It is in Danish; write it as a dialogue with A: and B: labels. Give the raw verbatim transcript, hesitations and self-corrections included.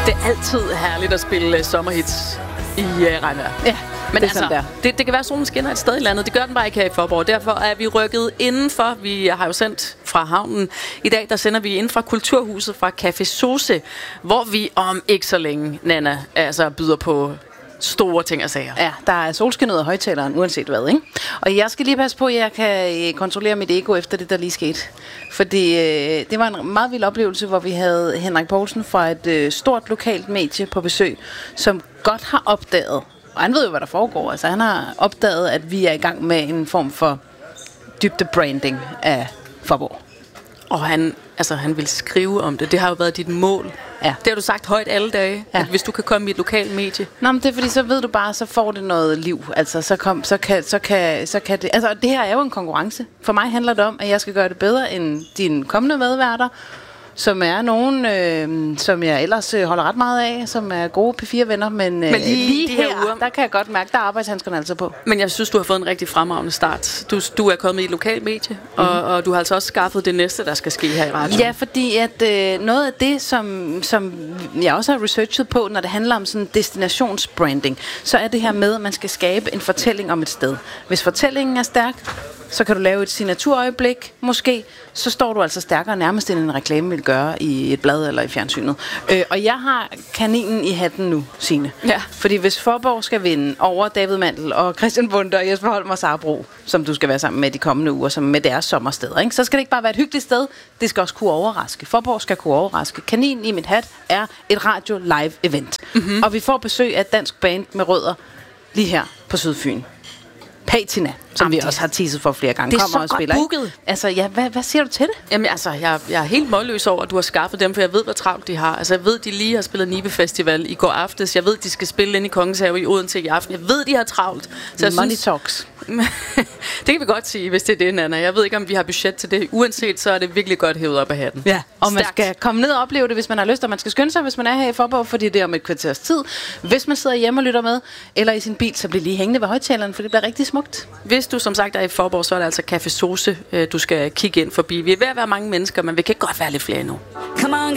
A: Det er altid herligt at spille uh, sommerhits i uh, regnvejr.
B: Ja,
A: men
B: det,
A: altså, det, det kan være, at solen skinner et sted i landet. Det gør den bare ikke her i Faaborg. Derfor er vi rykket indenfor. Vi har jo sendt fra havnen. I dag der sender vi ind fra Kulturhuset fra Café Sose, hvor vi om ikke så længe, Nanna, altså byder på store ting og sager.
B: Ja, der er solskin ud af højtaleren, uanset hvad, ikke? Og jeg skal lige passe på, at jeg kan kontrollere mit ego efter det, der lige skete. Fordi øh, det var en meget vild oplevelse, hvor vi havde Henrik Poulsen fra et øh, stort lokalt medie på besøg, som godt har opdaget, og han ved jo, hvad der foregår, altså han har opdaget, at vi er i gang med en form for dybde branding af Faaborg.
A: Og han, altså, han vil skrive om det. Det har jo været dit mål.
B: Ja.
A: Det har du sagt højt alle dage, ja. At hvis du kan komme i et lokalt medie.
B: Nå, men det er fordi, så ved du bare, så får det noget liv. Altså, så, kom, så, kan, så, kan, så kan det... Altså, det her er jo en konkurrence. For mig handler det om, at jeg skal gøre det bedre end dine kommende medværter, som er nogen, øh, som jeg ellers øh, holder ret meget af, som er gode P fire venner, men, øh,
A: men lige,
B: lige
A: de
B: her,
A: her uger,
B: der kan jeg godt mærke, der er arbejdshandskerne altså på.
A: Men jeg synes, du har fået en rigtig fremragende start. Du, du er kommet i et lokalt medie, mm. og, og du har altså også skaffet det næste, der skal ske her i radioen.
B: Ja, fordi at øh, noget af det, som, som jeg også har researchet på, når det handler om sådan destinationsbranding, så er det her med, at man skal skabe en fortælling om et sted. Hvis fortællingen er stærk, så kan du lave et signaturøjeblik, måske, så står du altså stærkere nærmest, end en reklame vil gøre i et blad eller i fjernsynet. Øh, og jeg har kaninen i hatten nu, Signe.
A: Ja.
B: Fordi hvis Faaborg skal vinde over David Mandel og Christian Wunder og Jesper Holm og Sara Bro, som du skal være sammen med de kommende uger, som med deres sommersteder, ikke? Så skal det ikke bare være et hyggeligt sted, det skal også kunne overraske. Faaborg skal kunne overraske. Kaninen i mit hat er et radio live event. Mm-hmm. Og vi får besøg af et dansk band med rødder lige her på Sydfyn. Patina, som Jamen, vi også har teaset for flere gange.
A: Det er
B: kommer
A: så
B: og
A: godt
B: spiller,
A: booket.
B: Altså, ja, hvad, hvad siger du til det?
A: Jamen altså, jeg, jeg er helt målløs over, at du har skaffet dem, for jeg ved, hvor travlt de har. Altså, jeg ved, de lige har spillet Nibe Festival i går aftes. Jeg ved, de skal spille ind i Kongens Have i Odense i aften. Jeg ved, de har travlt.
B: Så Money synes, talks.
A: Det kan vi godt sige, hvis det er det, Nanna. Jeg ved ikke, om vi har budget til det. Uanset, så er det virkelig godt hævet op af hatten.
B: Ja, og
A: Stærkt.
B: Man skal komme ned og opleve det, hvis man har lyst, og man skal skynde sig, hvis man er her i Faaborg, fordi det er om et kvarters tid. Hvis man sidder hjemme og lytter med, eller i sin bil, så bliver lige hængende ved højtaleren, for det bliver rigtig smukt.
A: Hvis du som sagt er i Faaborg, så er det altså Café Sose, du skal kigge ind forbi. Vi er ved at være mange mennesker, men vi kan godt være lidt flere endnu.